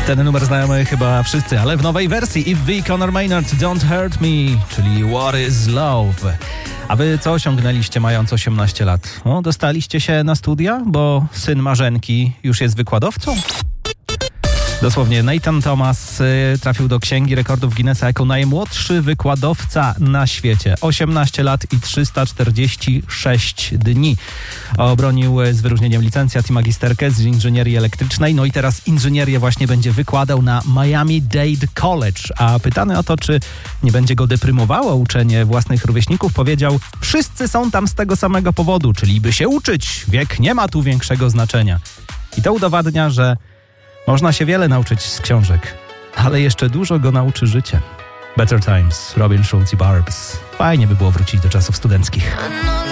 Ten numer znajomy chyba wszyscy, ale w nowej wersji Yves V. Conor Maynard, Don't Hurt Me, czyli What is Love. A wy co osiągnęliście mając 18 lat? O, dostaliście się na studia, bo syn Marzenki już jest wykładowcą? Dosłownie Nathan Thomas trafił do Księgi Rekordów Guinnessa jako najmłodszy wykładowca na świecie. 18 lat i 346 dni. Obronił z wyróżnieniem licencjat i magisterkę z inżynierii elektrycznej. No i teraz inżynierię właśnie będzie wykładał na Miami-Dade College. A pytany o to, czy nie będzie go deprymowało uczenie własnych rówieśników, powiedział: wszyscy są tam z tego samego powodu, czyli by się uczyć. Wiek nie ma tu większego znaczenia. I to udowadnia, że można się wiele nauczyć z książek, ale jeszcze dużo go nauczy życie. Better Times, Robin Schulz i Barbs. Fajnie by było wrócić do czasów studenckich.